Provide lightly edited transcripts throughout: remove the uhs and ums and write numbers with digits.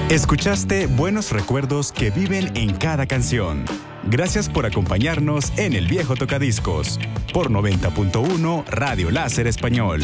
Escuchaste buenos recuerdos que viven en cada canción. Gracias por acompañarnos en El Viejo Tocadiscos por 90.1 Radio Láser Español.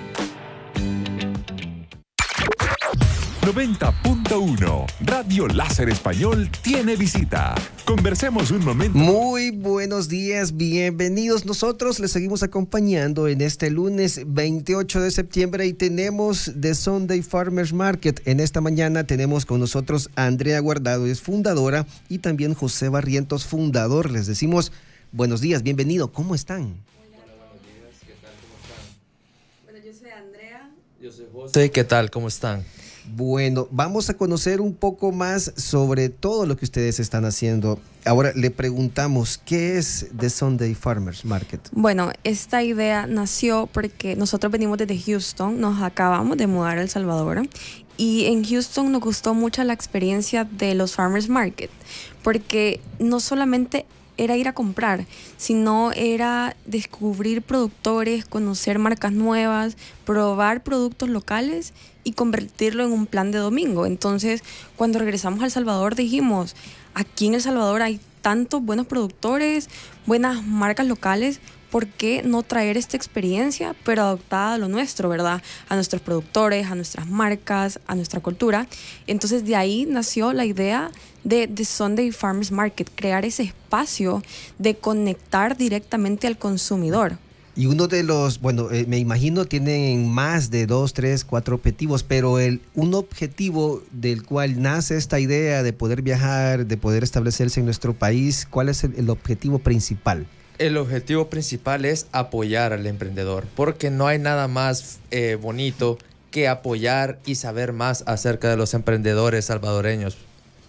90.1 Radio Láser Español tiene visita. Conversemos un momento. Muy buenos días, bienvenidos. Nosotros les seguimos acompañando en este lunes 28 de septiembre y tenemos The Sunday Farmers Market. En esta mañana tenemos con nosotros a Andrea Guardado, es fundadora, y también José Barrientos, fundador. Les decimos buenos días, bienvenido. ¿Cómo están? Hola, buenos días. ¿Qué tal? ¿Cómo están? Bueno, yo soy Andrea. Yo soy José. ¿Qué tal? ¿Cómo están? Bueno, vamos a conocer un poco más sobre todo lo que ustedes están haciendo. Ahora le preguntamos, ¿qué es The Sunday Farmers Market? Bueno, esta idea nació porque nosotros venimos desde Houston, nos acabamos de mudar a El Salvador y en Houston nos gustó mucho la experiencia de los Farmers Market porque no solamente era ir a comprar, sino era descubrir productores, conocer marcas nuevas, probar productos locales y convertirlo en un plan de domingo. Entonces, cuando regresamos a El Salvador dijimos, aquí en El Salvador hay tantos buenos productores, buenas marcas locales, ¿por qué no traer esta experiencia, pero adaptada a lo nuestro, ¿verdad? A nuestros productores, a nuestras marcas, a nuestra cultura. Entonces, de ahí nació la idea de The Sunday Farmers Market, crear ese espacio de conectar directamente al consumidor. Y uno de los, me imagino tienen más de 2, 3, 4 objetivos, pero un objetivo del cual nace esta idea de poder viajar, de poder establecerse en nuestro país, ¿cuál es el objetivo principal? El objetivo principal es apoyar al emprendedor, porque no hay nada más bonito que apoyar y saber más acerca de los emprendedores salvadoreños.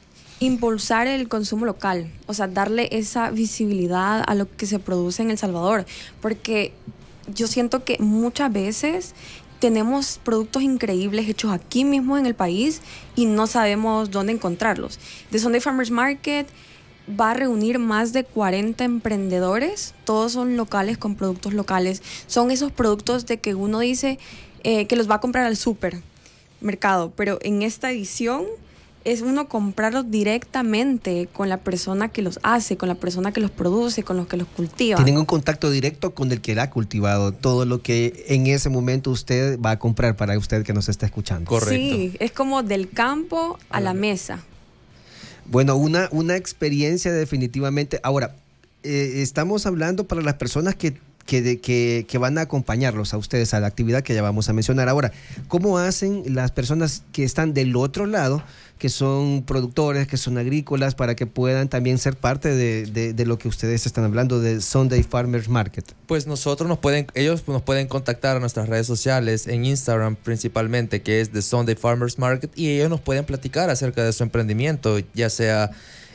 Impulsar el consumo local, o sea, darle esa visibilidad a lo que se produce en El Salvador, porque yo siento que muchas veces tenemos productos increíbles hechos aquí mismo en el país y no sabemos dónde encontrarlos. The Sunday Farmers Market va a reunir más de 40 emprendedores, todos son locales con productos locales, son esos productos de que uno dice que los va a comprar al supermercado, pero en esta edición es uno comprarlos directamente con la persona que los hace, con la persona que los produce, con los que los cultiva. Tienen un contacto directo con el que la ha cultivado, todo lo que en ese momento usted va a comprar para usted que nos está escuchando. Correcto. Sí, es como del campo a la mesa. Bueno, una experiencia definitivamente. Ahora, estamos hablando para las personas que van a acompañarlos a ustedes a la actividad que ya vamos a mencionar. Ahora, ¿cómo hacen las personas que están del otro lado, que son productores, que son agrícolas, para que puedan también ser parte de lo que ustedes están hablando de Sunday Farmers Market? Pues ellos nos pueden contactar a nuestras redes sociales, en Instagram principalmente, que es The Sunday Farmers Market, y ellos nos pueden platicar acerca de su emprendimiento, ya sea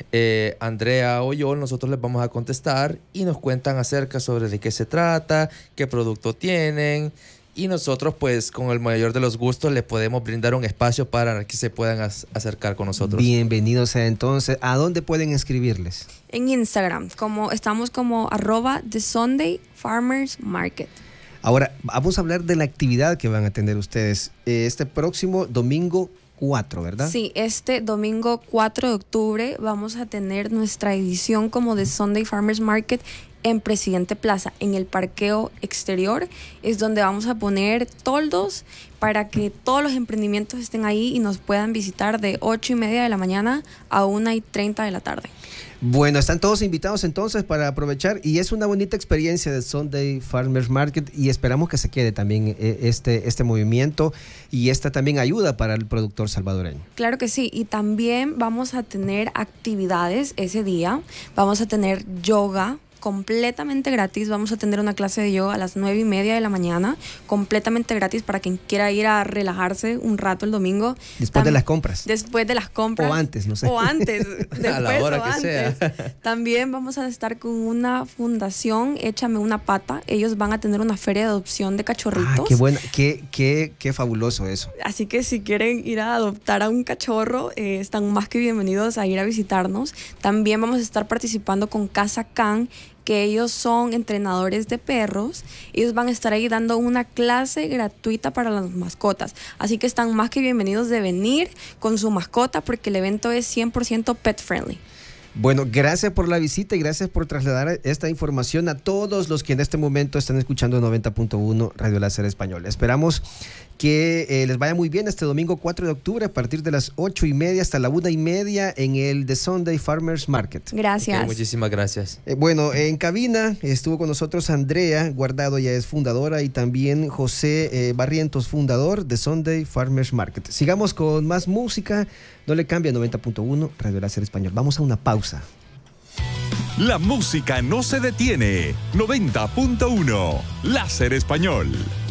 Andrea o yo. Nosotros les vamos a contestar y nos cuentan acerca sobre de qué se trata, qué producto tienen, y nosotros pues con el mayor de los gustos les podemos brindar un espacio para que se puedan acercar con nosotros. Bienvenidos entonces. ¿A dónde pueden escribirles? En Instagram, estamos como @The Sunday Farmers Market. Ahora, vamos a hablar de la actividad que van a tener ustedes este próximo domingo 4, ¿verdad? Sí, este domingo 4 de octubre vamos a tener nuestra edición como de Sunday Farmers Market en Presidente Plaza, en el parqueo exterior. Es donde vamos a poner toldos para que todos los emprendimientos estén ahí y nos puedan visitar de 8:30 de la mañana a 1:30 de la tarde. Bueno, están todos invitados entonces para aprovechar, y es una bonita experiencia de Sunday Farmers Market, y esperamos que se quede también este movimiento y esta también ayuda para el productor salvadoreño. Claro que sí, y también vamos a tener actividades ese día, vamos a tener yoga completamente gratis. Vamos a tener una clase de yoga a las 9:30 de la mañana, completamente gratis para quien quiera ir a relajarse un rato el domingo. Después de las compras. Después de las compras. O antes, no sé. O antes. Después, a la hora o que antes. sea. También vamos a estar con una fundación, Échame una Pata. Ellos van a tener una feria de adopción de cachorritos. Ah, qué buena, qué fabuloso eso. Así que si quieren ir a adoptar a un cachorro, están más que bienvenidos a ir a visitarnos. También vamos a estar participando con Casa Can, que ellos son entrenadores de perros. Ellos van a estar ahí dando una clase gratuita para las mascotas. Así que están más que bienvenidos de venir con su mascota porque el evento es 100% pet friendly. Bueno, gracias por la visita y gracias por trasladar esta información a todos los que en este momento están escuchando 90.1 Radio Láser Español. Esperamos que les vaya muy bien este domingo 4 de octubre a partir de las 8:30 hasta la 1:30 en el The Sunday Farmers Market. Gracias. Okay, muchísimas gracias. Bueno, en cabina estuvo con nosotros Andrea Guardado, ya es fundadora, y también José Barrientos, fundador de Sunday Farmers Market. Sigamos con más música. No le cambia, 90.1 Radio Láser Español. Vamos a una pausa. La música no se detiene. 90.1 Láser Español.